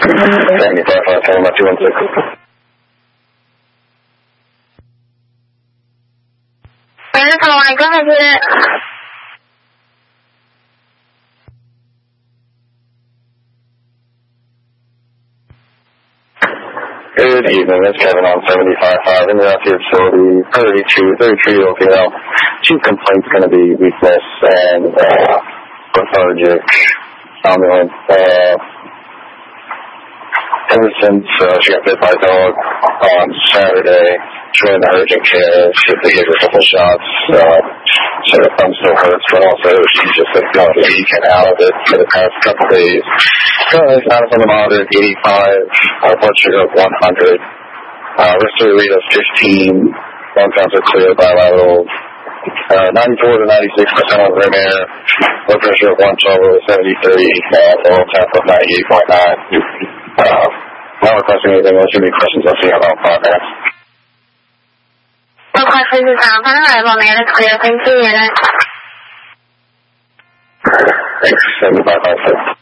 216. Assalamualaikum, Haji. Good evening, it's Kevin on 75.5 in the outfield facility, 33 OPL. Chief complaint's going to be weakness and lethargic, somnolent. Ever since she got bit by a dog on Saturday, she went into urgent care. They gave her a couple shots. So her thumb still hurts, but also she's just like going weak and out of it for the past couple days. Currently status on the monitor is 85, blood sugar of 100, respiratory rate of 15, lung counts are clear, bilateral, 94 to 96% of room air, blood pressure of 112 over 73, oral temp of 98.9. Not requesting anything, unless you have any questions, I'll see how about progress. No questions is on arrival, man. It's clear. Thank you. Thanks, 7556.